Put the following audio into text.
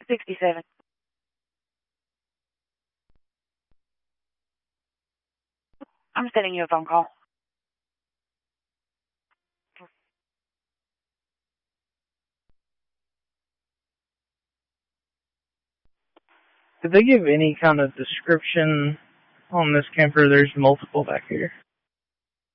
67. I'm sending you a phone call. Did they give any kind of description on this camper? There's multiple back here.